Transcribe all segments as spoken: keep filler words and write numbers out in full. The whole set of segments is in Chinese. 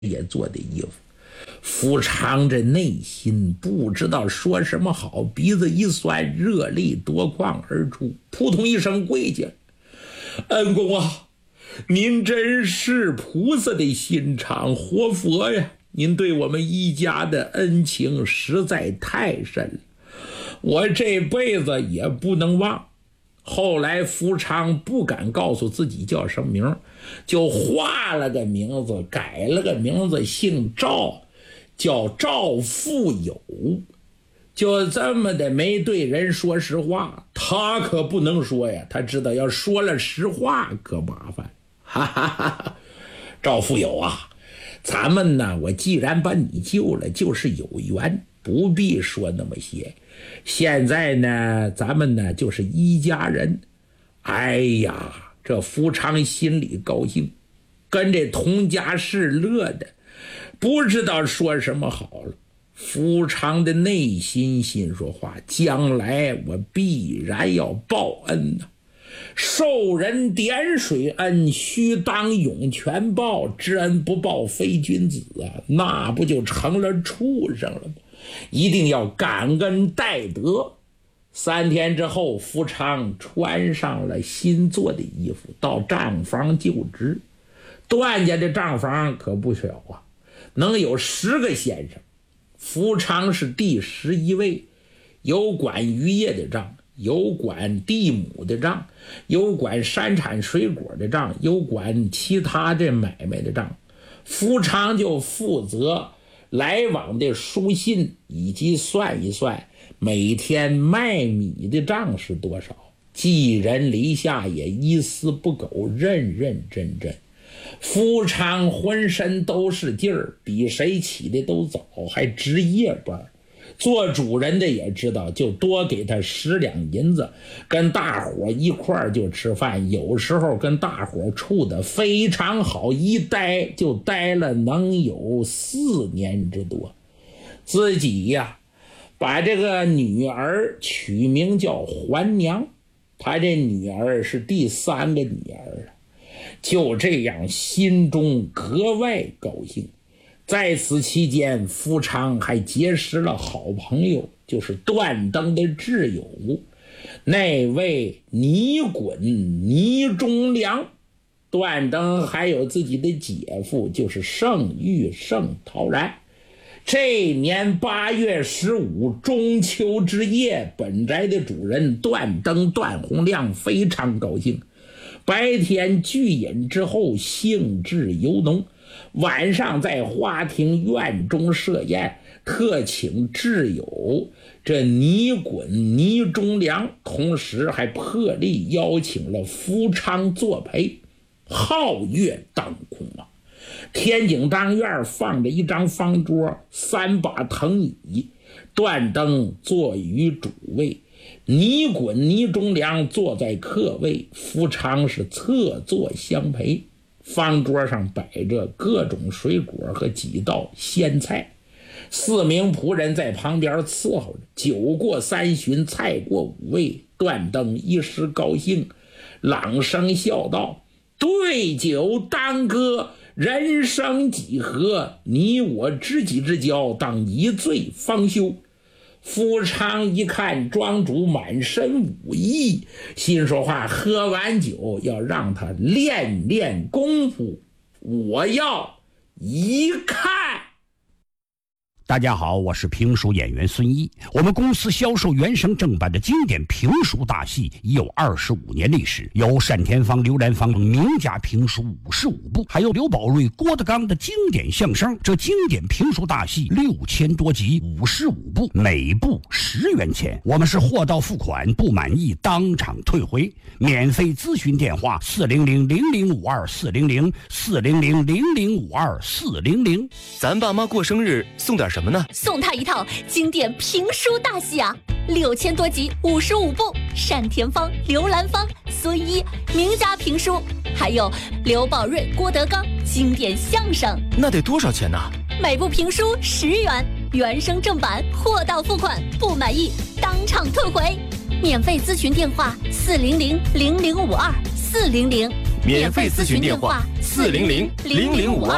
也做的衣服。夫常这内心不知道说什么好，鼻子一酸，热泪夺眶而出，扑通一声跪下：恩公啊，您真是菩萨的心肠，活佛呀！您对我们一家的恩情实在太深了，我这辈子也不能忘。后来夫常不敢告诉自己叫什么名，就画了个名字，改了个名字，姓赵，叫赵富有。就这么的没对人说实话，他可不能说呀，他知道要说了实话可麻烦。哈哈哈哈，赵富有啊，咱们呢，我既然把你救了，就是有缘，不必说那么些。现在呢，咱们呢就是一家人。哎呀，这夫常心里高兴，跟这童家氏乐的不知道说什么好了。夫常的内心心说话，将来我必然要报恩呐、啊！受人点水恩，须当涌泉报，知恩不报非君子啊！那不就成了畜生了吗？一定要感恩戴德。三天之后，夫常穿上了新做的衣服，到账房就职。段家的账房可不小啊，能有十个先生。夫常是第十一位，有管渔业的账，有管地亩的账，有管山产水果的账，有管其他的买卖的账。夫常就负责来往的书信，以及算一算每天卖米的账是多少，寄人篱下也一丝不苟，认认真真。夫常浑身都是劲儿，比谁起的都早，还值夜班。做主人的也知道，就多给他十两银子，跟大伙一块儿就吃饭。有时候跟大伙处得非常好，一待就待了能有四年之多。自己呀，把这个女儿取名叫环娘，他这女儿是第三个女儿了。就这样，心中格外高兴。在此期间，夫常还结识了好朋友，就是段登的挚友，那位倪衮倪忠良。段登还有自己的姐夫，就是盛玉盛陶然。这年八月十五中秋之夜，本宅的主人段登段洪亮非常高兴。白天聚饮之后，兴致尤浓，晚上在花亭院中设宴，特请挚友这倪衮倪忠良，同时还破例邀请了夫常作陪。皓月当空啊，天井当院放着一张方桌，三把藤椅，段登坐于主位，倪衮倪忠良坐在客位，夫常是侧坐相陪。方桌上摆着各种水果和几道鲜菜，四名仆人在旁边伺候着。酒过三巡，菜过五味，段登一时高兴，朗声笑道：对酒当歌，人生几何，你我知己之交，当一醉方休。夫常一看庄主满身武艺，心说话，喝完酒要让他练练功夫，我要一看。 大家好，我是评书演员孙一。我们公司销售原声正版的经典评书大戏已有二十五年历史，有单田芳、刘兰芳名家评书五十五部，还有刘宝瑞、郭德纲的经典相声。这经典评书大戏六千多集，五十五部，每部十元钱。我们是货到付款，不满意当场退回。免费咨询电话：四零零零零五二四零零四零零零零五二四零零。 咱爸妈过生日送点什么？什么呢？ 送他一套经典评书大戏啊，六千多集，五十五部，单田芳、刘兰芳、孙一名家评书，还有刘宝瑞、郭德纲经典相声。 那得多少钱呢？ 每部评书十元，原声正版，货到付款，不满意当场退回。免费咨询电话：四零零零零五二四零零。 免费咨询电话：四零零零零五二。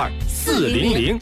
四零零。